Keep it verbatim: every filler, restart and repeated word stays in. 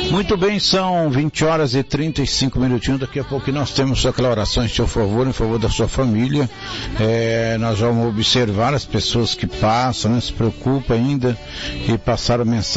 Muito bem, são vinte horas e trinta e cinco minutinhos. Daqui a pouco nós temos aquela oração em seu favor, em favor da sua família. É, nós vamos observar as pessoas que passam, né, se preocupam ainda e passaram mensagem